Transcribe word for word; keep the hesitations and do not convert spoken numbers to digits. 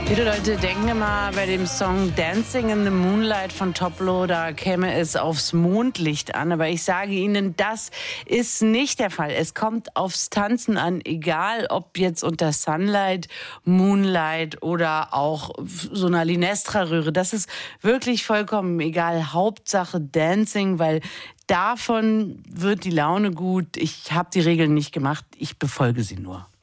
Viele Leute denken immer bei dem Song Dancing in the Moonlight von Toplo, da käme es aufs Mondlicht an. Aber ich sage Ihnen, das ist nicht der Fall. Es kommt aufs Tanzen an, egal ob jetzt unter Sunlight, Moonlight oder auch so einer Linestra-Röhre. Das ist wirklich vollkommen egal. Hauptsache Dancing, weil davon wird die Laune gut. Ich habe die Regeln nicht gemacht, ich befolge sie nur.